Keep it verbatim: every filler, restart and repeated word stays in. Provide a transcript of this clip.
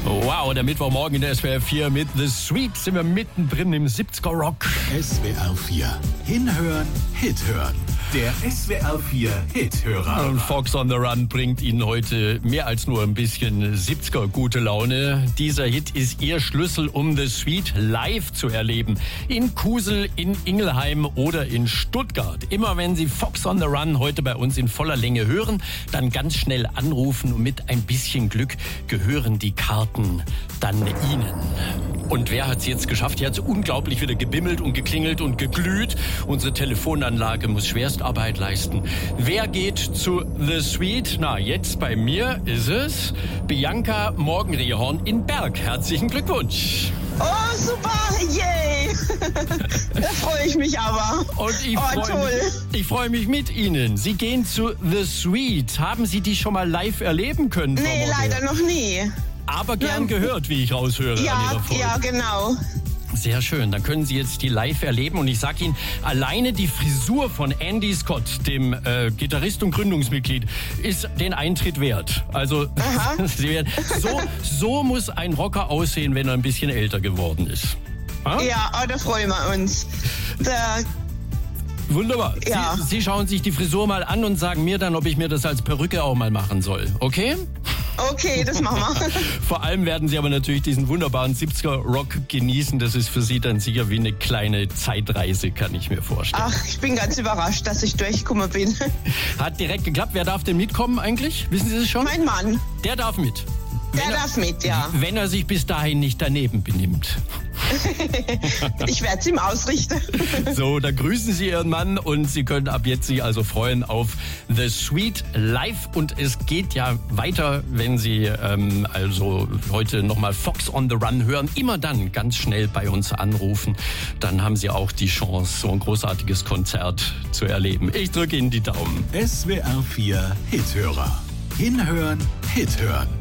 Wow, der Mittwochmorgen in der S W R vier mit The Sweet sind wir mittendrin im siebziger Rock. S W R vier. Hinhören, Hit hören. Der S W R vier Hithörer. Und Fox on the Run bringt Ihnen heute mehr als nur ein bisschen siebziger gute Laune. Dieser Hit ist Ihr Schlüssel, um The Sweet live zu erleben. In Kusel, in Ingelheim oder in Stuttgart. Immer wenn Sie Fox on the Run heute bei uns in voller Länge hören, dann ganz schnell anrufen und mit ein bisschen Glück gehören die Karten dann Ihnen. Und wer hat es jetzt geschafft? Hier hat es unglaublich wieder gebimmelt und geklingelt und geglüht. Unsere Telefonanlage muss Schwerstarbeit leisten. Wer geht zu The Sweet? Na, jetzt bei mir ist es Bianca Morgenrehorn in Berg. Herzlichen Glückwunsch. Oh, super, yay! Da freue ich mich aber. Und ich oh, freue toll. mich, ich freue mich mit Ihnen. Sie gehen zu The Sweet. Haben Sie die schon mal live erleben können? Frau Nee, Morgenrehorn? leider noch nie. Aber gern Ja. gehört, wie ich raushöre an Ja, Ihrer Folge. ja, genau. Sehr schön, dann können Sie jetzt die live erleben und ich sag Ihnen, alleine die Frisur von Andy Scott, dem äh, Gitarrist und Gründungsmitglied, ist den Eintritt wert. Also Sie werden, so, so muss ein Rocker aussehen, wenn er ein bisschen älter geworden ist. Ha? Ja, oh, da freuen wir uns. Da, Wunderbar. Ja. Sie, Sie schauen sich die Frisur mal an und sagen mir dann, ob ich mir das als Perücke auch mal machen soll. Okay? okay, das machen wir. Vor allem werden Sie aber natürlich diesen wunderbaren siebziger Rock genießen. Das ist für Sie dann sicher wie eine kleine Zeitreise, kann ich mir vorstellen. Ach, ich bin ganz überrascht, dass ich durchgekommen bin. Hat direkt geklappt. Wer darf denn mitkommen eigentlich? Wissen Sie das schon? Mein Mann, Der darf mit. der Wenn er- darf mit, ja. Wenn er sich bis dahin nicht daneben benimmt. Ich werde es ihm ausrichten. So, dann grüßen Sie Ihren Mann und Sie können ab jetzt sich also freuen auf The Sweet live. Und es geht ja weiter, wenn Sie ähm, also heute nochmal Fox on the Run hören. Immer dann ganz schnell bei uns anrufen. Dann haben Sie auch die Chance, so ein großartiges Konzert zu erleben. Ich drücke Ihnen die Daumen. S W R vier Hithörer. Hinhören, Hit hören.